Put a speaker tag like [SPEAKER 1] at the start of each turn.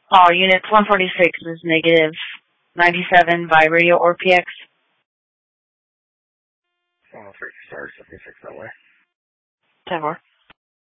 [SPEAKER 1] Oh, units 146 is negative 97 by radio or PX.
[SPEAKER 2] 103, sorry, 76 that way.
[SPEAKER 1] 10-4.